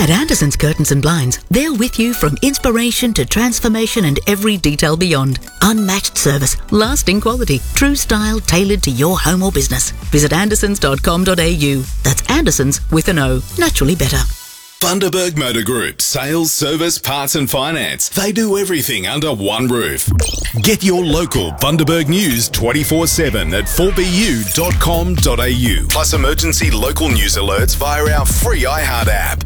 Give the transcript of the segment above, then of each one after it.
At Anderson's Curtains and Blinds, they're with you from inspiration to transformation and every detail beyond. Unmatched service, lasting quality, true style tailored to your home or business. Visit andersons.com.au. That's Andersons with an O. Naturally better. Bundaberg Motor Group, sales, service, parts and finance. They do everything under one roof. Get your local Bundaberg news 24/7 at 4bu.com.au. Plus emergency local news alerts via our free iHeart app.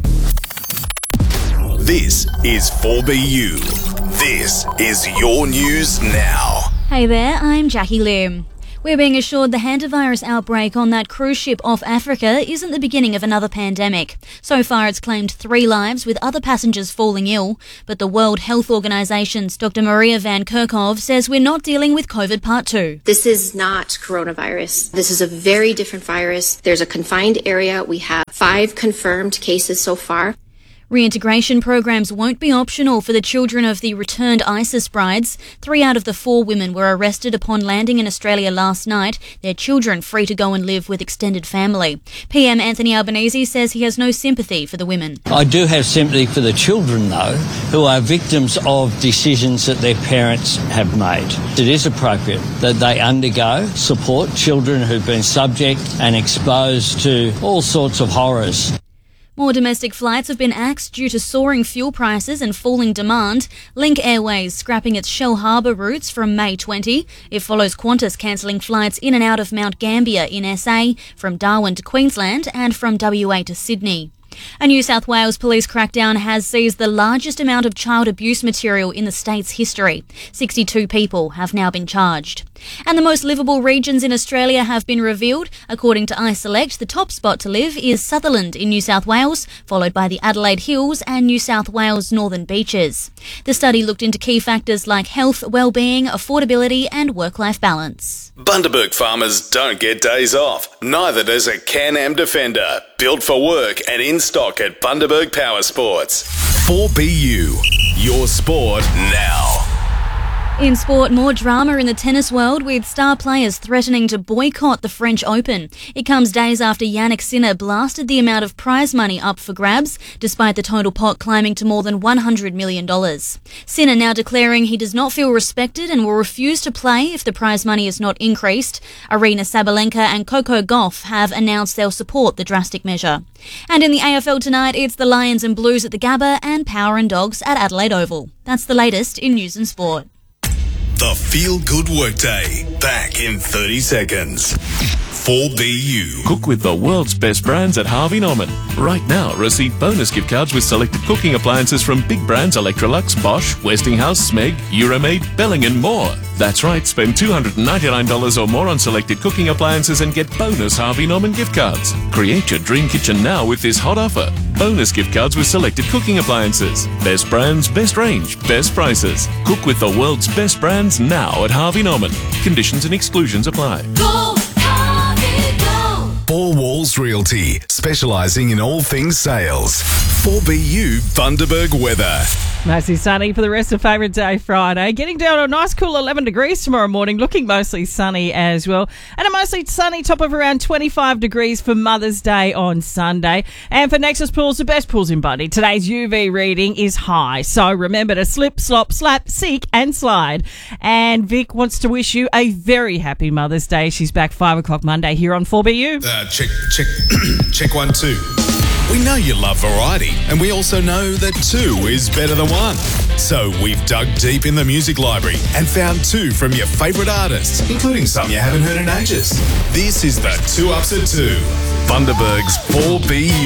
This is 4BU. This is your news now. Hey there, I'm Jackie Lim. We're being assured the hantavirus outbreak on that cruise ship off Africa isn't the beginning of another pandemic. So far, it's claimed 3 lives, with other passengers falling ill. But the World Health Organization's Dr. Maria Van Kerkhove says we're not dealing with COVID Part 2. This is not coronavirus. This is a very different virus. There's a confined area. We have 5 confirmed cases so far. Reintegration programs won't be optional for the children of the returned ISIS brides. 3 out of the 4 women were arrested upon landing in Australia last night, their children free to go and live with extended family. PM Anthony Albanese says he has no sympathy for the women. I do have sympathy for the children, though, who are victims of decisions that their parents have made. It is appropriate that they undergo support children who've been subject and exposed to all sorts of horrors. More domestic flights have been axed due to soaring fuel prices and falling demand. Link Airways scrapping its Shell Harbour routes from May 20. It follows Qantas cancelling flights in and out of Mount Gambier in SA, from Darwin to Queensland and from WA to Sydney. A New South Wales police crackdown has seized the largest amount of child abuse material in the state's history. 62 people have now been charged. And the most livable regions in Australia have been revealed. According to iSelect, the top spot to live is Sutherland in New South Wales, followed by the Adelaide Hills and New South Wales Northern Beaches. The study looked into key factors like health, well-being, affordability and work-life balance. Bundaberg farmers don't get days off. Neither does a Can-Am Defender. Built for work and in stock at Bundaberg Power Sports. 4BU, your sport now. In sport, more drama in the tennis world, with star players threatening to boycott the French Open. It comes days after Jannik Sinner blasted the amount of prize money up for grabs, despite the total pot climbing to more than $100 million. Sinner now declaring he does not feel respected and will refuse to play if the prize money is not increased. Arina Sabalenka and Coco Gauff have announced they'll support the drastic measure. And in the AFL tonight, it's the Lions and Blues at the Gabba and Power and Dogs at Adelaide Oval. That's the latest in news and sport. The Feel Good Workday. Back in 30 seconds. 4BU. Cook with the world's best brands at Harvey Norman. Right now, receive bonus gift cards with selected cooking appliances from big brands Electrolux, Bosch, Westinghouse, Smeg, Euromaid, Belling and more. That's right, spend $299 or more on selected cooking appliances and get bonus Harvey Norman gift cards. Create your dream kitchen now with this hot offer. Bonus gift cards with selected cooking appliances. Best brands, best range, best prices. Cook with the world's best brands now at Harvey Norman. Conditions and exclusions apply. Go, Harvey, go! Four Walls Realty, specialising in all things sales. 4BU Bundaberg weather. Mostly sunny for the rest of favourite day Friday. Getting down to a nice cool 11 degrees tomorrow morning. Looking mostly sunny as well. And a mostly sunny top of around 25 degrees for Mother's Day on Sunday. And for Nexus Pools, the best pools in Bundy, today's UV reading is high. So remember to slip, slop, slap, seek and slide. And Vic wants to wish you a very happy Mother's Day. She's back 5 o'clock Monday here on 4BU. Check 1, 2. We know you love variety, and we also know that 2 is better than 1. So we've dug deep in the music library and found 2 from your favourite artists, including some you haven't heard in ages. This is the 2 Ups at 2, Bundaberg's 4BU.